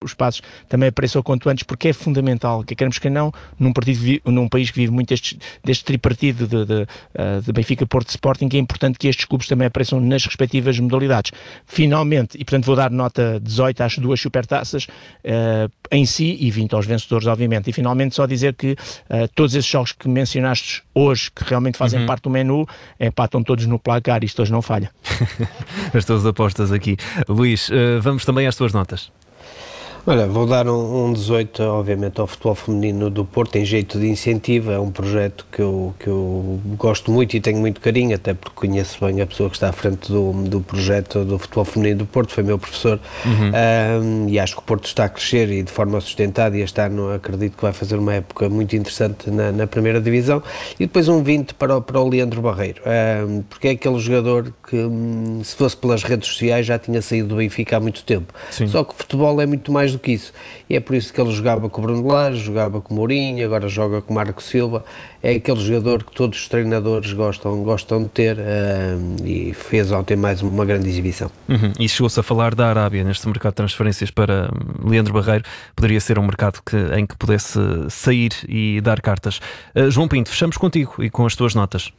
os passos também apareçam o quanto antes, porque é fundamental, que queremos que não, num país que vive muito deste tripartido de Benfica, Porto, Sporting, é importante que estes clubes também apareçam nas respectivas modalidades. Finalmente, e portanto vou dar nota 18 às duas supertaças em si e 20 aos vencedores, obviamente. E finalmente só dizer que todos esses jogos que mencionaste hoje, que realmente fazem parte do menu, estão todos no placar, isto hoje não falha. As tuas apostas aqui. Luís, vamos também às tuas notas. Olha, vou dar um 18, obviamente, ao futebol feminino do Porto, em jeito de incentivo. É um projeto que eu gosto muito e tenho muito carinho, até porque conheço bem a pessoa que está à frente do projeto do futebol feminino do Porto, foi meu professor, e acho que o Porto está a crescer e de forma sustentada, e este ano acredito que vai fazer uma época muito interessante na primeira divisão. E depois um 20 para o Leandro Barreiro, porque é aquele jogador que, se fosse pelas redes sociais, já tinha saído do Benfica há muito tempo. Sim. Só que o futebol é muito mais do que isso, e é por isso que ele jogava com o Bruno Lage, jogava com o Mourinho, agora joga com o Marco Silva. É aquele jogador que todos os treinadores gostam de ter, e fez ontem mais uma grande exibição. E chegou-se a falar da Arábia neste mercado de transferências para Leandro Barreiro. Poderia ser um mercado em que pudesse sair e dar cartas. João Pinto, fechamos contigo e com as tuas notas.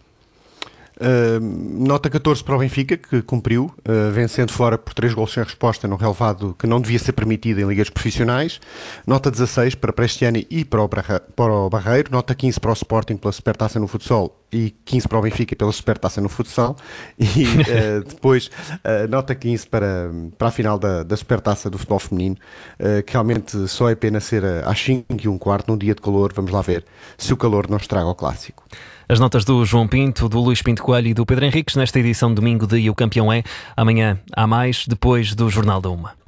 Nota 14 para o Benfica, que cumpriu, vencendo fora por 3 golos sem resposta num relevado que não devia ser permitido em ligas profissionais. Nota 16 para Prestiani e para o Barreiro. Nota 15 para o Sporting pela Supertaça no futsal e 15 para o Benfica pela Supertaça no futsal. E depois nota 15 para a final da Supertaça do futebol feminino, que realmente só é pena ser às 5h15 num dia de calor. Vamos lá ver se o calor não estraga o clássico. As notas do João Pinto, do Luís Pinto Coelho e do Pedro Henriques nesta edição de domingo de E o Campeão é. Amanhã há mais, depois do Jornal da 1.